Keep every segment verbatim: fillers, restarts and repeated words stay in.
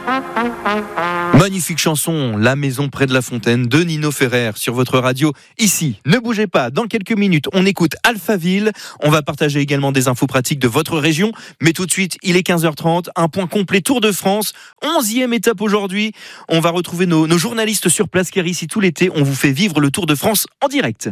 Magnifique chanson, La maison près de la fontaine de Nino Ferrer sur votre radio. Ici, ne bougez pas, dans quelques minutes, on écoute Alphaville. On va partager également des infos pratiques de votre région. Mais tout de suite, il est quinze heures trente, un point complet Tour de France. onzième étape aujourd'hui. On va retrouver nos, nos journalistes sur place car ici tout l'été, on vous fait vivre le Tour de France en direct.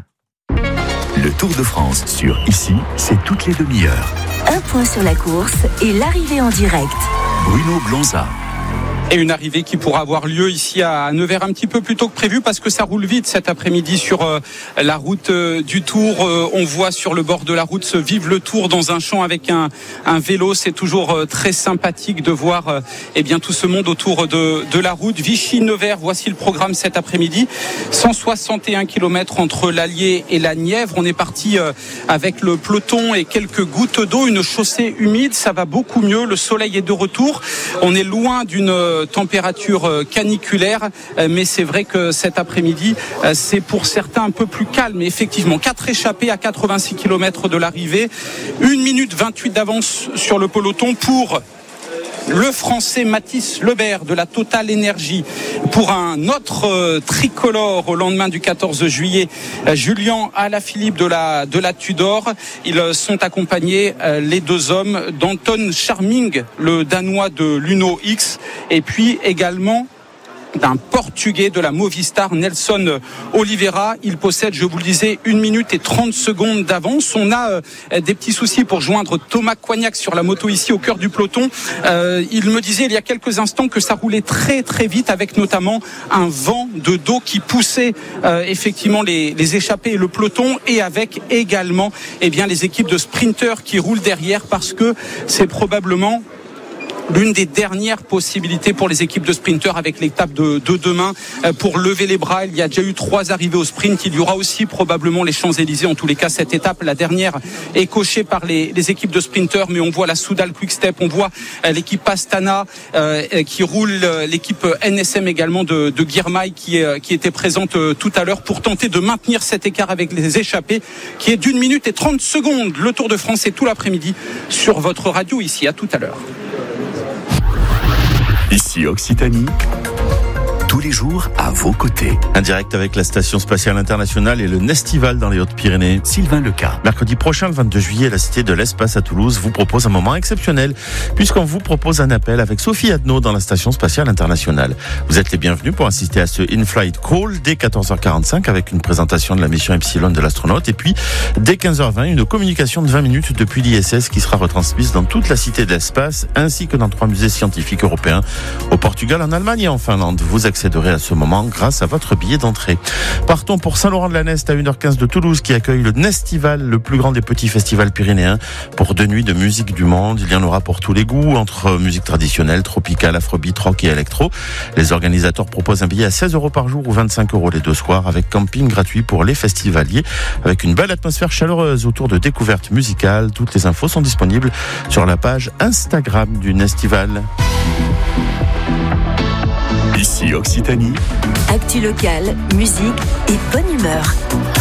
Le Tour de France sur Ici, c'est toutes les demi-heures. Un point sur la course et l'arrivée en direct. Bruno Blanza. Et une arrivée qui pourra avoir lieu ici à Nevers un petit peu plus tôt que prévu parce que ça roule vite cet après-midi sur euh, la route euh, du Tour. Euh, on voit sur le bord de la route se vivre le Tour dans un champ avec un, un vélo. C'est toujours euh, très sympathique de voir euh, eh bien, tout ce monde autour de, de la route. Vichy-Nevers, voici le programme cet après-midi. cent soixante et un kilomètres entre l'Allier et la Nièvre. On est parti euh, avec le peloton et quelques gouttes d'eau. Une chaussée humide, ça va beaucoup mieux. Le soleil est de retour. On est loin d'une euh, température caniculaire, mais c'est vrai que cet après-midi c'est pour certains un peu plus calme. Et effectivement, quatre échappés à quatre-vingt-six kilomètres de l'arrivée, une minute vingt-huit d'avance sur le peloton pour le Français Mathis Lebert de la Total Energy. Pour un autre euh, tricolore au lendemain du quatorze juillet, euh, Julien Alaphilippe de la, de la Tudor. Ils euh, sont accompagnés, euh, les deux hommes, d'Anton Charming, le Danois de l'Uno X, et puis également d'un Portugais de la Movistar, Nelson Oliveira. Il possède, je vous le disais, une minute et trente secondes d'avance. On a euh, des petits soucis pour joindre Thomas Coignac sur la moto ici au cœur du peloton. Euh, il me disait il y a quelques instants que ça roulait très très vite avec notamment un vent de dos qui poussait euh, effectivement les, les échappés et le peloton, et avec également eh bien, les équipes de sprinteurs qui roulent derrière parce que c'est probablement l'une des dernières possibilités pour les équipes de sprinteurs avec l'étape de, de demain pour lever les bras. Il y a déjà eu trois arrivées au sprint. Il y aura aussi probablement les Champs-Élysées. En tous les cas, cette étape, la dernière, est cochée par les, les équipes de sprinteurs. Mais on voit la Soudal Quick-Step, on voit l'équipe Astana euh, qui roule, l'équipe N S M également de, de Girmay qui, euh, qui était présente euh, tout à l'heure pour tenter de maintenir cet écart avec les échappés qui est d'une minute et trente secondes. Le Tour de France est tout l'après-midi sur votre radio ici. À tout à l'heure. Ici Occitanie, tous les jours à vos côtés. Un direct avec la Station Spatiale Internationale et le Nestival dans les Hautes-Pyrénées. Sylvain Leca. Mercredi prochain, le vingt-deux juillet, la Cité de l'Espace à Toulouse vous propose un moment exceptionnel puisqu'on vous propose un appel avec Sophie Adnaud dans la Station Spatiale Internationale. Vous êtes les bienvenus pour assister à ce In-Flight Call dès quatorze heures quarante-cinq avec une présentation de la mission Epsilon de l'astronaute et puis dès quinze heures vingt, une communication de vingt minutes depuis l'I S S qui sera retransmise dans toute la Cité de l'Espace ainsi que dans trois musées scientifiques européens au Portugal, en Allemagne et en Finlande. Vous accéderez à ce moment grâce à votre billet d'entrée. Partons pour Saint-Laurent-de-la-Neste à une heure quinze de Toulouse qui accueille le Nestival, le plus grand des petits festivals pyrénéens pour deux nuits de musique du monde. Il y en aura pour tous les goûts, entre musique traditionnelle, tropicale, afrobeat, rock et électro. Les organisateurs proposent un billet à seize euros par jour ou vingt-cinq euros les deux soirs avec camping gratuit pour les festivaliers avec une belle atmosphère chaleureuse autour de découvertes musicales. Toutes les infos sont disponibles sur la page Instagram du Nestival. Ici Occitanie. Actu locale, musique et bonne humeur.